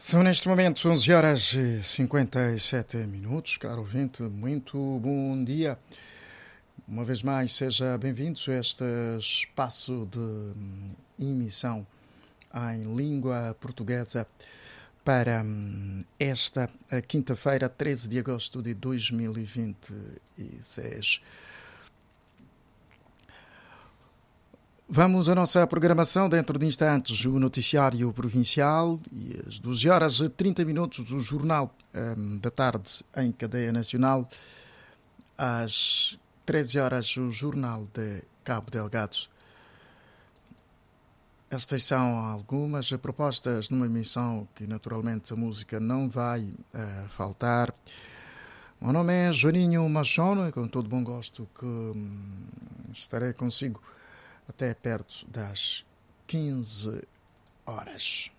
São neste momento 11 horas e 57 minutos. Caro ouvinte, muito bom dia. Uma vez mais, seja bem-vindo a este espaço de emissão em língua portuguesa para esta quinta-feira, 13 de agosto de 2026. Vamos à nossa programação. Dentro de instantes, o noticiário provincial e às 12 horas e 30 minutos o jornal da tarde em cadeia nacional. Às 13 horas o jornal de Cabo Delgado. Estas são algumas propostas numa emissão que naturalmente a música não vai faltar. O meu nome é Joaninho Machon, com todo bom gosto que estarei consigo até perto das 15 horas.